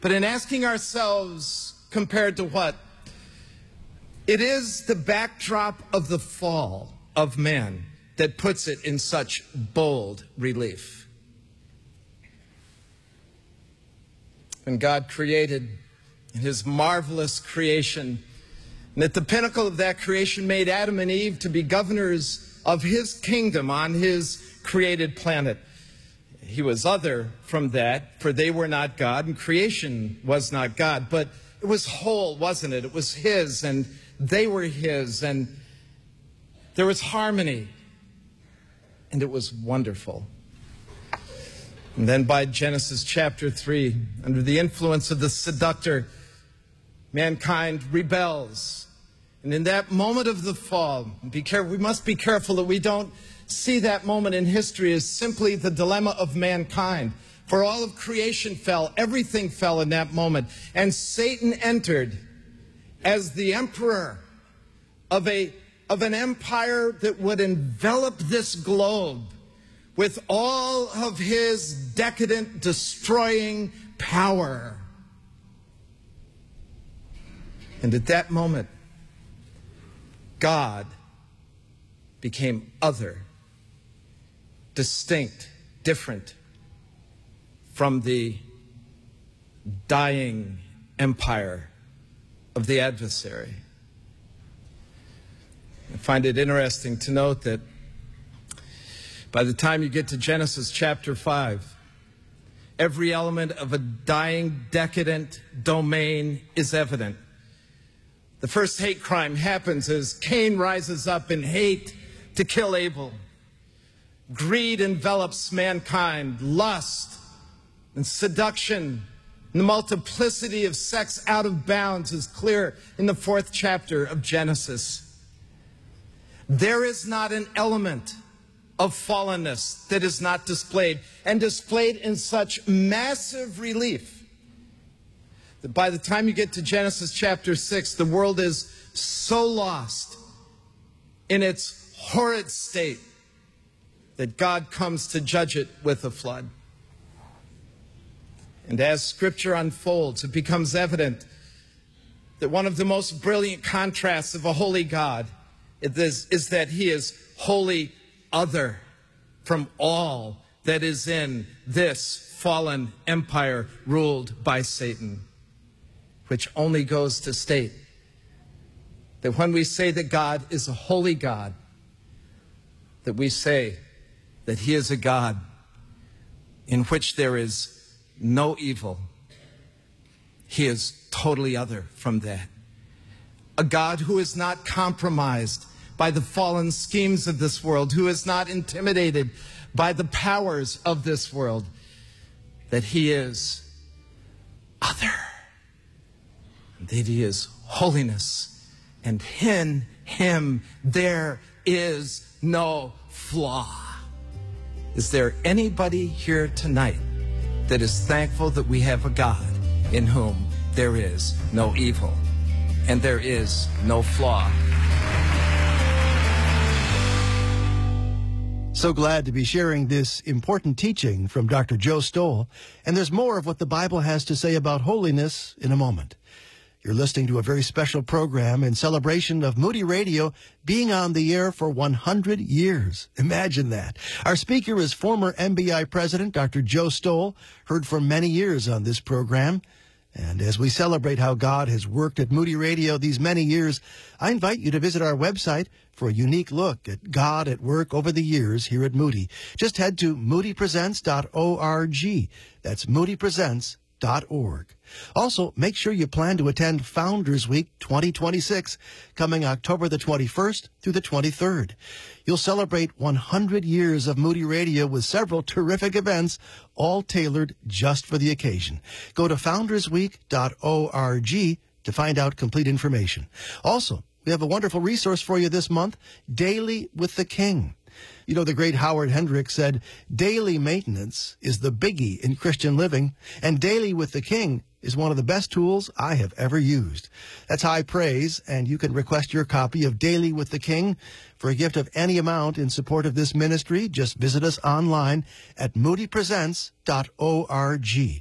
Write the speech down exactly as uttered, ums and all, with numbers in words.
but in asking ourselves, compared to what? It is the backdrop of the fall of man that puts it in such bold relief. When God created in his marvelous creation, and at the pinnacle of that creation made Adam and Eve to be governors of his kingdom on his created planet. He was other from that, for they were not God, and creation was not God. But it was whole, wasn't it? It was his, and they were his, and there was harmony, and it was wonderful. And then by Genesis chapter three, under the influence of the seductor, mankind rebels. And in that moment of the fall, be careful, we must be careful that we don't see that moment in history as simply the dilemma of mankind. For all of creation fell, everything fell in that moment. And Satan entered as the emperor of, a, of an empire that would envelop this globe with all of his decadent, destroying power. And at that moment, God became other, distinct, different from the dying empire of the adversary. I find it interesting to note that by the time you get to Genesis chapter five, every element of a dying, decadent domain is evident. The first hate crime happens as Cain rises up in hate to kill Abel. Greed envelops mankind, lust and seduction. And the multiplicity of sex out of bounds is clear in the fourth chapter of Genesis. There is not an element of fallenness that is not displayed, and displayed in such massive relief that by the time you get to Genesis chapter six, the world is so lost in its horrid state that God comes to judge it with a flood. And as Scripture unfolds, it becomes evident that one of the most brilliant contrasts of a holy God is, is that he is wholly other from all that is in this fallen empire ruled by Satan, which only goes to state that when we say that God is a holy God, that we say that he is a God in which there is no evil. He is totally other from that. A God who is not compromised by the fallen schemes of this world, who is not intimidated by the powers of this world, that he is other, and that he is holiness, and in him there is no flaw. Is there anybody here tonight that is thankful that we have a God in whom there is no evil and there is no flaw? So glad to be sharing this important teaching from Doctor Joe Stowell. And there's more of what the Bible has to say about holiness in a moment. You're listening to a very special program in celebration of Moody Radio being on the air for one hundred years. Imagine that. Our speaker is former M B I President Doctor Joe Stowell, heard for many years on this program. And as we celebrate how God has worked at Moody Radio these many years, I invite you to visit our website for a unique look at God at work over the years here at Moody. Just head to moody presents dot org. That's moody presents dot org. Also, make sure you plan to attend Founders Week twenty twenty-six, coming October the twenty-first through the twenty-third. You'll celebrate one hundred years of Moody Radio with several terrific events, all tailored just for the occasion. Go to founders week dot org to find out complete information. Also, we have a wonderful resource for you this month, Daily with the King. You know, the great Howard Hendricks said, daily maintenance is the biggie in Christian living, and Daily with the King is one of the best tools I have ever used. That's high praise, and you can request your copy of Daily with the King for a gift of any amount in support of this ministry. Just visit us online at moody presents dot org.